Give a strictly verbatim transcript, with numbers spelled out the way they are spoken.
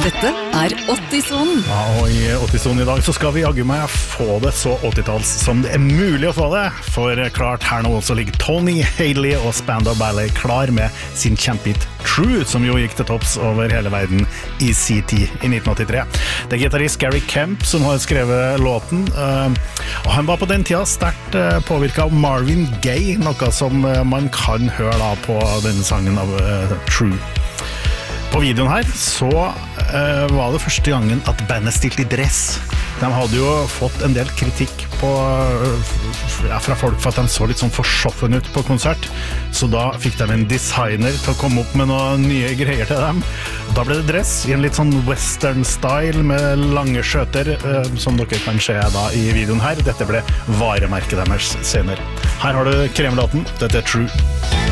Dette er åtti-sonen. Ja, og i åtti-sonen i dag så skal vi jaggu meg få det så åttitalls som det er mulig å få det. For klart her nå så ligger Tony Haley og Spandau Ballet klar med sin kjempehit True, som jo gikk til topps over hele verden i sin tid i nitten åttitre. Det er gitarist Gary Kemp som har skrevet låten, og han var på den tida sterkt påvirket av Marvin Gaye, noe som man kan høre da på denne sangen av True. På videoen her så uh, var det første gangen at bandet stilte i dress. De hadde jo fått en del kritikk på, uh, ja, fra folk for at de så litt sånn forsoffen ut på konsert. Så da fikk de en designer til å komme opp med noen nye greier til dem. Da ble det dress i en litt sånn western-style med lange skjøter, uh, som dere kan se da i videoen her. Dette ble varemerket deres senere. Her har du kremlaten. Dette er True.